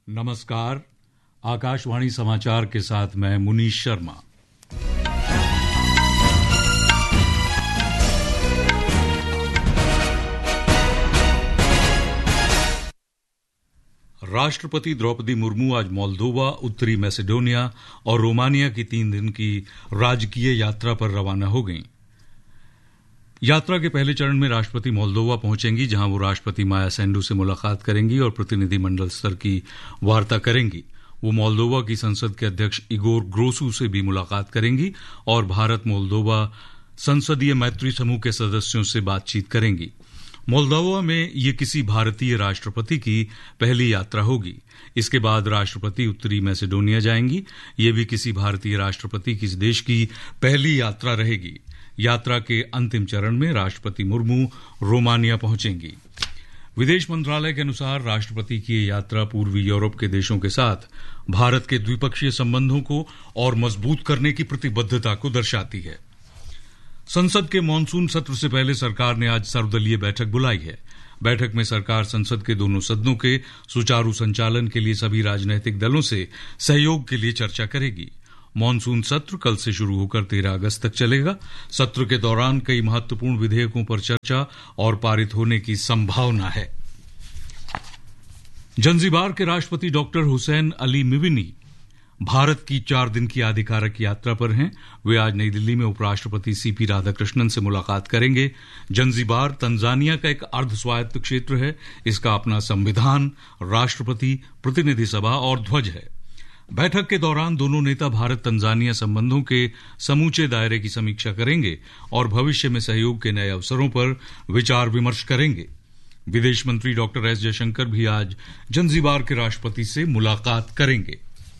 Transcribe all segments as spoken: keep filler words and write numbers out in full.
नमस्कार। आकाशवाणी समाचार के साथ मैं मुनीश शर्मा। राष्ट्रपति द्रौपदी मुर्मू आज मोल्दोवा, उत्तरी मैसेडोनिया और रोमानिया की तीन दिन की राजकीय यात्रा पर रवाना हो गईं। यात्रा के पहले चरण में राष्ट्रपति मोल्दोवा पहुंचेंगी, जहां वो राष्ट्रपति माया सेंडू से मुलाकात करेंगी और प्रतिनिधिमंडल स्तर की वार्ता करेंगी। वो मोल्दोवा की संसद के अध्यक्ष इगोर ग्रोसू से भी मुलाकात करेंगी और भारत मोल्दोवा संसदीय मैत्री समूह के सदस्यों से बातचीत करेंगी। मोल्दोवा में ये किसी भारतीय राष्ट्रपति की पहली यात्रा होगी। इसके बाद राष्ट्रपति उत्तरी मैसेडोनिया जाएंगी। ये भी किसी भारतीय राष्ट्रपति की इस देश की पहली यात्रा रहेगी। यात्रा के अंतिम चरण में राष्ट्रपति मुर्मू रोमानिया पहुंचेंगी। विदेश मंत्रालय के अनुसार राष्ट्रपति की ये यात्रा पूर्वी यूरोप के देशों के साथ भारत के द्विपक्षीय संबंधों को और मजबूत करने की प्रतिबद्धता को दर्शाती है। संसद के मानसून सत्र से पहले सरकार ने आज सर्वदलीय बैठक बुलाई है। बैठक में सरकार संसद के दोनों सदनों के सुचारू संचालन के लिए सभी राजनीतिक दलों से सहयोग के लिए चर्चा करेगी। मानसून सत्र कल से शुरू होकर तेरह अगस्त तक चलेगा। सत्र के दौरान कई महत्वपूर्ण विधेयकों पर चर्चा और पारित होने की संभावना है। जंजीबार के राष्ट्रपति डॉक्टर हुसैन अली मिविनी भारत की चार दिन की आधिकारिक यात्रा पर हैं। वे आज नई दिल्ली में उपराष्ट्रपति सीपी राधाकृष्णन से मुलाकात करेंगे। जंजीबार तंजानिया का एक अर्ध स्वायत्त क्षेत्र है। इसका अपना संविधान, राष्ट्रपति, प्रतिनिधि सभा और ध्वज है। बैठक के दौरान दोनों नेता भारत तंजानिया संबंधों के समूचे दायरे की समीक्षा करेंगे और भविष्य में सहयोग के नए अवसरों पर विचार विमर्श करेंगे। विदेश मंत्री डॉक्टर एस जयशंकर भी आज जंजीबार के राष्ट्रपति से मुलाकात करेंगे।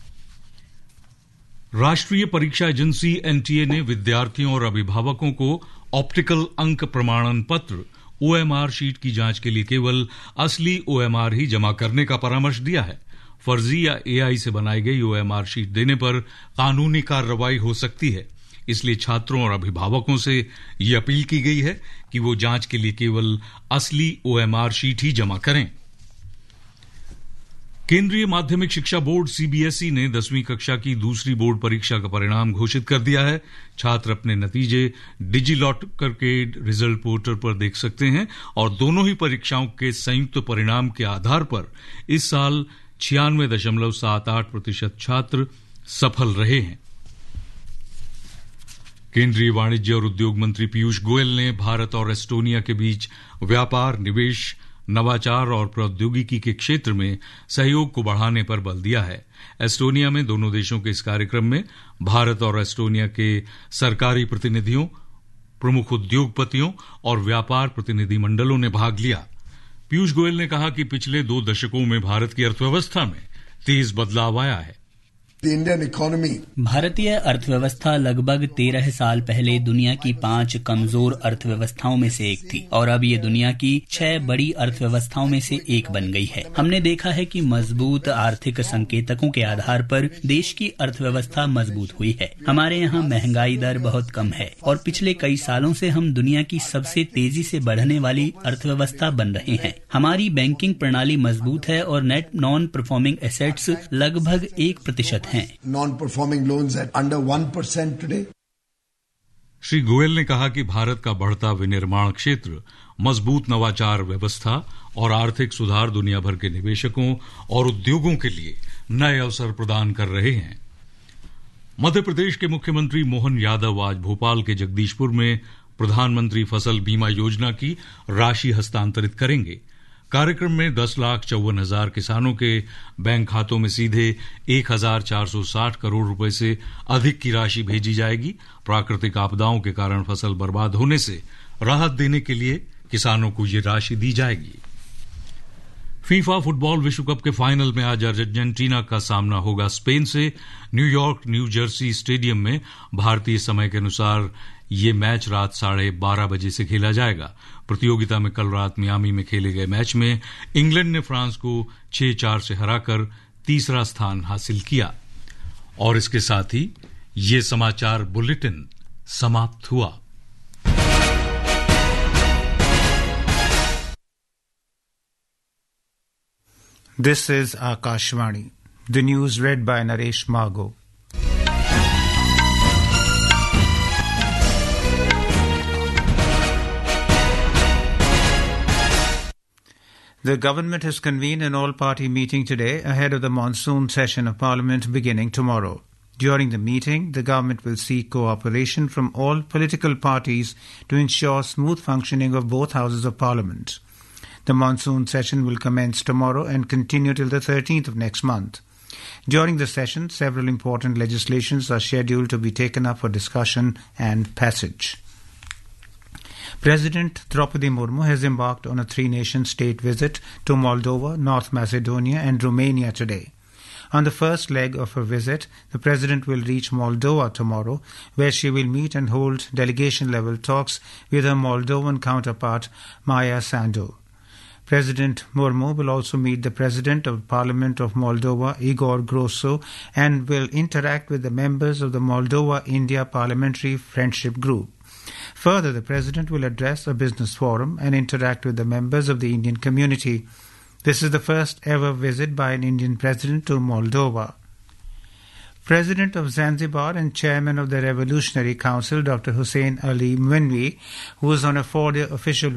राष्ट्रीय परीक्षा एजेंसी एनटीए ने विद्यार्थियों और अभिभावकों को ऑप्टिकल अंक प्रमाणन पत्र ओएमआर शीट की जांच के लिए केवल असली ओएमआर ही जमा करने का परामर्श दिया है। फर्जी या एआई से बनाई गई ओएमआर शीट देने पर कानूनी कार्रवाई हो सकती है। इसलिए छात्रों और अभिभावकों से ये अपील की गई है कि वो जांच के लिए केवल असली ओएमआर शीट ही जमा करें। केंद्रीय माध्यमिक शिक्षा बोर्ड सीबीएसई ने दसवीं कक्षा की दूसरी बोर्ड परीक्षा का परिणाम घोषित कर दिया है। छात्र अपने नतीजे डिजिलॉकर के रिजल्ट पोर्टल पर देख सकते हैं और दोनों ही परीक्षाओं के संयुक्त परिणाम के आधार पर इस साल छियानवे दशमलव सात आठ प्रतिशत छात्र सफल रहे हैं। केंद्रीय वाणिज्य और उद्योग मंत्री पीयूष गोयल ने भारत और एस्टोनिया के बीच व्यापार, निवेश, नवाचार और प्रौद्योगिकी के क्षेत्र में सहयोग को बढ़ाने पर बल दिया है। एस्टोनिया में दोनों देशों के इस कार्यक्रम में भारत और एस्टोनिया के सरकारी प्रतिनिधियों, प्रमुख उद्योगपतियों और व्यापार प्रतिनिधिमंडलों ने भाग लिया। पीयूष गोयल ने कहा कि पिछले दो दशकों में भारत की अर्थव्यवस्था में तेज बदलाव आया है। इंडियन इकोनॉमी भारतीय अर्थव्यवस्था लगभग तेरह साल पहले दुनिया की पांच कमजोर अर्थव्यवस्थाओं में से एक थी और अब ये दुनिया की छह बड़ी अर्थव्यवस्थाओं में से एक बन गई है। हमने देखा है कि मजबूत आर्थिक संकेतकों के आधार पर देश की अर्थव्यवस्था मजबूत हुई है। हमारे यहाँ महंगाई दर बहुत कम है और पिछले कई सालों से हम दुनिया की सबसे तेजी से बढ़ने वाली अर्थव्यवस्था बन रहे हैं। हमारी बैंकिंग प्रणाली मजबूत है और नेट नॉन परफॉर्मिंग एसेट्स लगभग एक प्रतिशत non performing loans eight under one percent today. Shri Goyal ने कहा कि भारत का बढ़ता विनिर्माण क्षेत्र, मजबूत नवाचार व्यवस्था और आर्थिक सुधार दुनिया भर के निवेशकों और उद्योगों के लिए नए अवसर प्रदान कर रहे हैं। मध्य प्रदेश के मुख्यमंत्री मोहन यादव आज भोपाल के जगदीशपुर में प्रधानमंत्री फसल बीमा योजना की राशि हस्तांतरित करेंगे। कार्यक्रम में दस लाख चौवन हजार किसानों के बैंक खातों में सीधे एक हजार चार सौ साठ करोड़ रुपए से अधिक की राशि भेजी जाएगी। प्राकृतिक आपदाओं के कारण फसल बर्बाद होने से राहत देने के लिए किसानों को ये राशि दी जाएगी। फीफा फुटबॉल विश्व कप के फाइनल में आज अर्जेंटीना का सामना होगा स्पेन से। न्यूयॉर्क न्यू जर्सी स्टेडियम में भारतीय समय के अनुसार ये मैच रात साढ़े बारह बजे से खेला जाएगा। प्रतियोगिता में कल रात मियामी में खेले गए मैच में इंग्लैंड ने फ्रांस को छह चार से हराकर तीसरा स्थान हासिल किया। और इसके साथ ही ये समाचार बुलेटिन समाप्त हुआ। This is Akashvani. The news read by Naresh Margo. The government has convened an all-party meeting today ahead of the monsoon session of Parliament beginning tomorrow. During the meeting, the government will seek cooperation from all political parties to ensure smooth functioning of both houses of Parliament. The monsoon session will commence tomorrow and continue till the thirteenth of next month. During the session, several important legislations are scheduled to be taken up for discussion and passage. President Draupadi Murmu has embarked on a three-nation state visit to Moldova, North Macedonia and Romania today. On the first leg of her visit, the President will reach Moldova tomorrow, where she will meet and hold delegation-level talks with her Moldovan counterpart, Maia Sandu. President Murmu will also meet the President of Parliament of Moldova, Igor Grosso, and will interact with the members of the Moldova-India Parliamentary Friendship Group. Further, the President will address a business forum and interact with the members of the Indian community. This is the first ever visit by an Indian President to Moldova. President of Zanzibar and Chairman of the Revolutionary Council, Doctor Hussein Ali Mwinyi, who is on a four-day official